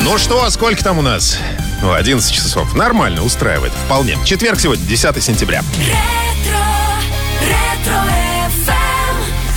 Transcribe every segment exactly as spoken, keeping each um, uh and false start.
Ну что, сколько там у нас? Ну, одиннадцать часов. Нормально, устраивает. Вполне. Четверг сегодня, десятое сентября. Ретро, ретро-эф эм.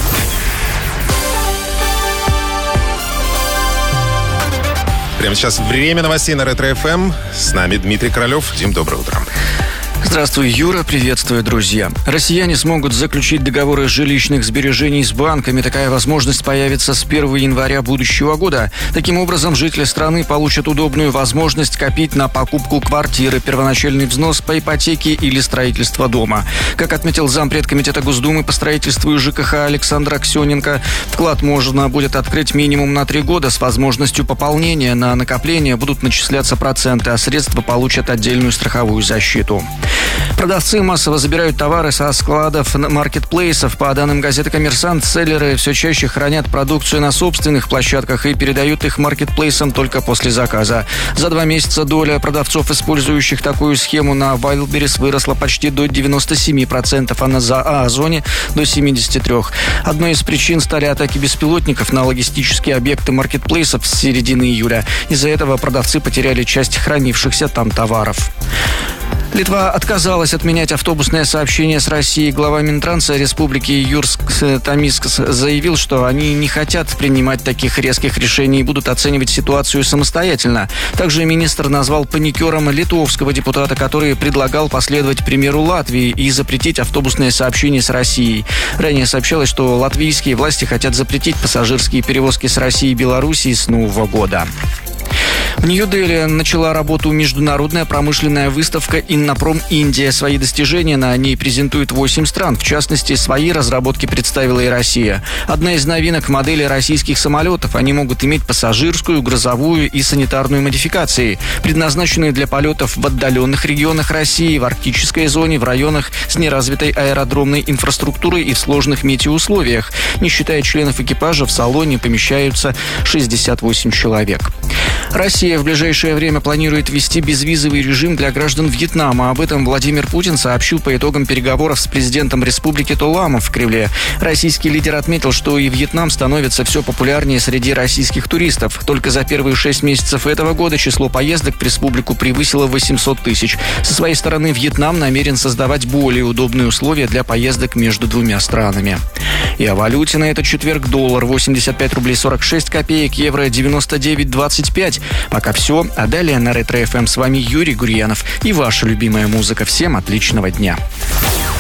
Прямо сейчас время новостей на Ретро-эф эм. С нами Дмитрий Королев. Дим, доброе утро. Здравствуй, Юра. Приветствую, друзья. Россияне смогут заключить договоры жилищных сбережений с банками. Такая возможность появится с первого января будущего года. Таким образом, жители страны получат удобную возможность копить на покупку квартиры, первоначальный взнос по ипотеке или строительство дома. Как отметил зампред комитета Госдумы по строительству и ЖКХ Александр Аксененко, вклад можно будет открыть минимум на три года с возможностью пополнения. На накопление будут начисляться проценты, а средства получат отдельную страховую защиту. Продавцы массово забирают товары со складов маркетплейсов. По данным газеты «Коммерсант», селлеры все чаще хранят продукцию на собственных площадках и передают их маркетплейсам только после заказа. За два месяца доля продавцов, использующих такую схему, на Wildberries выросла почти до девяноста семи процентов, а на Озоне до семидесяти трёх процентов. Одной из причин стали атаки беспилотников на логистические объекты маркетплейсов с середины июля. Из-за этого продавцы потеряли часть хранившихся там товаров. Литва отказалась отменять автобусное сообщение с Россией. Глава Минтранса Республики Юрск Томискс заявил, что они не хотят принимать таких резких решений и будут оценивать ситуацию самостоятельно. Также министр назвал паникером литовского депутата, который предлагал последовать примеру Латвии и запретить автобусное сообщение с Россией. Ранее сообщалось, что латвийские власти хотят запретить пассажирские перевозки с Россией и Белоруссией с Нового года. В Нью-Дели начала работу международная промышленная выставка «Иннопром Индия». Свои достижения на ней презентуют восемь стран. В частности, свои разработки представила и Россия. Одна из новинок – модели российских самолетов. Они могут иметь пассажирскую, грузовую и санитарную модификации, предназначенные для полетов в отдаленных регионах России, в арктической зоне, в районах с неразвитой аэродромной инфраструктурой и в сложных метеоусловиях. Не считая членов экипажа, в салоне помещаются шестьдесят восемь человек. Россия в ближайшее время планирует ввести безвизовый режим для граждан Вьетнама. Об этом Владимир Путин сообщил по итогам переговоров с президентом республики Туламом в Кремле. Российский лидер отметил, что и Вьетнам становится все популярнее среди российских туристов. Только за первые шесть месяцев этого года число поездок в республику превысило восемьсот тысяч. Со своей стороны, Вьетнам намерен создавать более удобные условия для поездок между двумя странами. И о валюте на этот четверг: доллар восемьдесят пять рублей сорок шесть копеек, евро девяносто девять двадцать пять. Пока все. А далее на Ретро-эф эм с вами Юрий Гурьянов и ваша любимая музыка. Всем отличного дня.